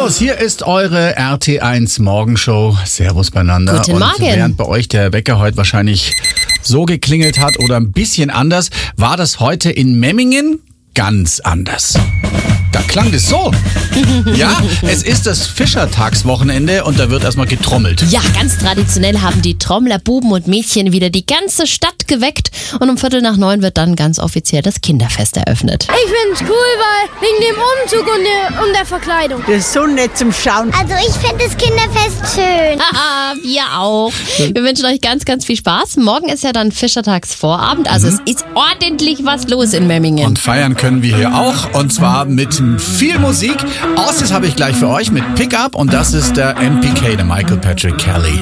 Servus, hier ist eure RT1 Morgenshow. Servus beieinander. Guten Morgen. Und während bei euch der Wecker heute wahrscheinlich so geklingelt hat oder ein bisschen anders, war das heute in Memmingen ganz anders. Da klang das so. Ja, es ist das Fischertagswochenende und da wird erstmal getrommelt. Ja, ganz traditionell haben die Trommler, Buben und Mädchen wieder die ganze Stadt geweckt und um 8:45 wird dann ganz offiziell das Kinderfest eröffnet. Ich find's cool, weil wegen dem Umzug und der Verkleidung. Das ist so nett zum Schauen. Also ich finde das Kinderfest schön. Haha, wir auch. Wir wünschen euch ganz, ganz viel Spaß. Morgen ist ja dann Fischertagsvorabend, also es ist ordentlich was los in Memmingen. Und feiern können wir hier auch und zwar mit viel Musik. Außerdem habe ich gleich für euch mit Pickup und das ist der MPK, der Michael Patrick Kelly.